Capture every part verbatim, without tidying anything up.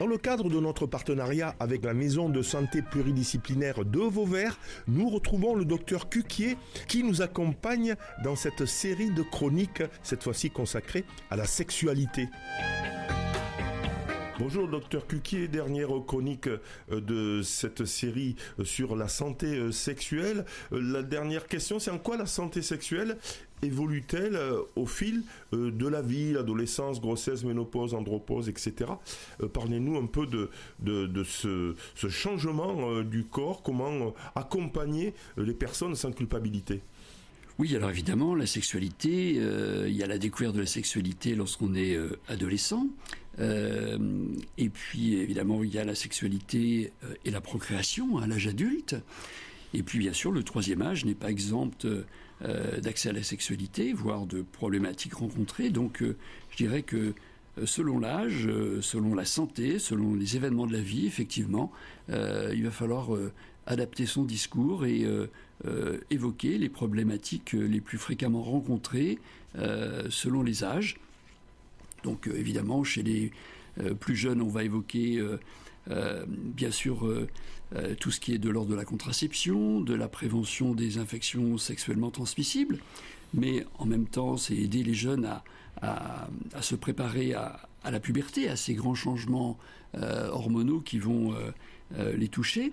le cadre de notre partenariat avec la maison de santé pluridisciplinaire de Vauvert, nous retrouvons le docteur Cuquier qui nous accompagne dans cette série de chroniques, cette fois-ci consacrée à la sexualité. Bonjour docteur Cuquier, dernière chronique de cette série sur la santé sexuelle. La dernière question, c'est en quoi la santé sexuelle évolue-t-elle au fil de la vie, l'adolescence, grossesse, ménopause, andropause, et cetera. Parlez-nous un peu de, de, de ce, ce changement du corps, comment accompagner les personnes sans culpabilité. Oui, alors évidemment, la sexualité, euh, il y a la découverte de la sexualité lorsqu'on est euh, adolescent, euh, et puis évidemment, il y a la sexualité euh, et la procréation à l'âge adulte, et puis bien sûr, le troisième âge n'est pas exempt euh, d'accès à la sexualité, voire de problématiques rencontrées, donc euh, je dirais que euh, selon l'âge, euh, selon la santé, selon les événements de la vie, effectivement, euh, il va falloir euh, adapter son discours et euh, euh, évoquer les problématiques les plus fréquemment rencontrées euh, selon les âges. Donc euh, évidemment, chez les euh, plus jeunes, on va évoquer euh, euh, bien sûr euh, euh, tout ce qui est de l'ordre de la contraception, de la prévention des infections sexuellement transmissibles, mais en même temps, c'est aider les jeunes à, à, à se préparer à, à la puberté, à ces grands changements euh, hormonaux qui vont euh, euh, les toucher.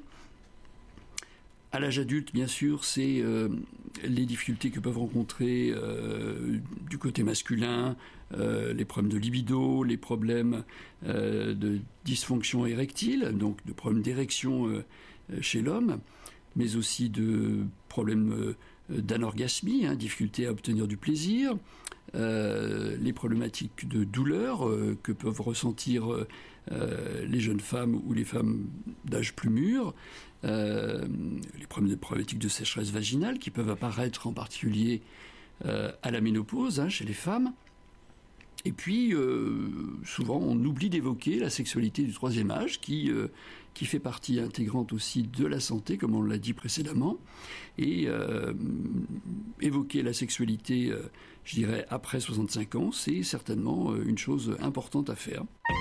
À l'âge adulte, bien sûr, c'est euh, les difficultés que peuvent rencontrer euh, du côté masculin, euh, les problèmes de libido, les problèmes euh, de dysfonction érectile, donc de problèmes d'érection euh, chez l'homme, mais aussi de problèmes euh, d'anorgasmie, hein, difficulté à obtenir du plaisir, euh, les problématiques de douleur euh, que peuvent ressentir euh, les jeunes femmes ou les femmes d'âge plus mûr, euh, les problèmes de problématiques de sécheresse vaginale qui peuvent apparaître en particulier euh, à la ménopause hein, chez les femmes. Et puis, euh, souvent, on oublie d'évoquer la sexualité du troisième âge, qui, euh, qui fait partie intégrante aussi de la santé, comme on l'a dit précédemment. Et euh, évoquer la sexualité, euh, je dirais, après soixante-cinq ans, c'est certainement euh, une chose importante à faire.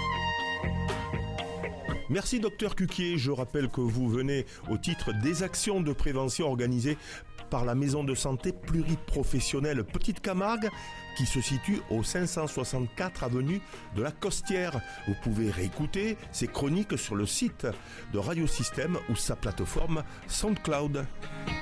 Merci docteur Cuquier, je rappelle que vous venez au titre des actions de prévention organisées par la maison de santé pluriprofessionnelle Petite Camargue qui se situe au cinq cent soixante-quatre avenue de la Costière. Vous pouvez réécouter ces chroniques sur le site de Radio Système ou sa plateforme SoundCloud.